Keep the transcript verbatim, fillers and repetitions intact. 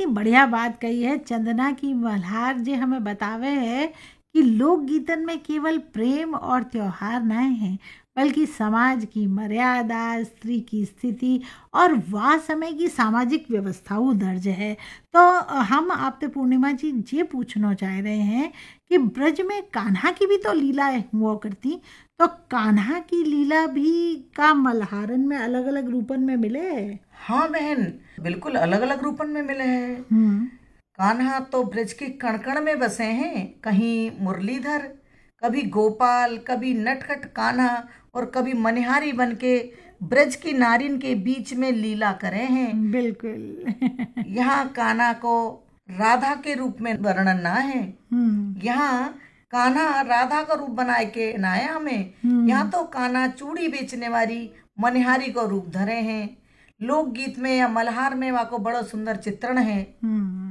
कितनी बढ़िया बात कही है चंदना की मल्हार जी हमें बतावे है कि लोक गीतन में केवल प्रेम और त्योहार नहीं है, बल्कि समाज की मर्यादा, स्त्री की स्थिति और वह समय की सामाजिक व्यवस्थाओं दर्ज है। तो अ, हम आपसे पूर्णिमा जी ये पूछना चाह रहे हैं कि ब्रज में कान्हा की भी तो लीला हुआ करती, तो कान्हा की लीला भी का मल्हारन में अलग अलग रूपन में मिले है। हाँ बहन, बिल्कुल अलग अलग रूपन में मिले हैं। हम्म। कान्हा तो ब्रज के कण कण में बसे हैं, कहीं मुरलीधर, कभी गोपाल, कभी नटखट कान्हा और कभी मनिहारी बन के ब्रज की नारिन के बीच में लीला करे हैं। बिल्कुल। यहाँ कान्हा को राधा के रूप में वर्णन ना है। हम्म। यहाँ कान्हा राधा का रूप बनाए के नाया हमें। यहाँ हम्म। तो कान्हा चूड़ी बेचने वाली मनिहारी को रूप धरे हैं। लोकगीत में या मल्हार में वहाँ को बड़ा सुंदर चित्रण है। हम्म।